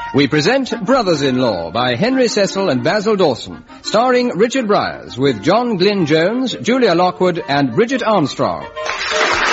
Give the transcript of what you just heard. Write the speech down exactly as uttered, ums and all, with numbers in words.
We present Brothers-in-Law by Henry Cecil and Basil Dawson, starring Richard Bryars with John Glyn Jones, Julia Lockwood and Bridget Armstrong.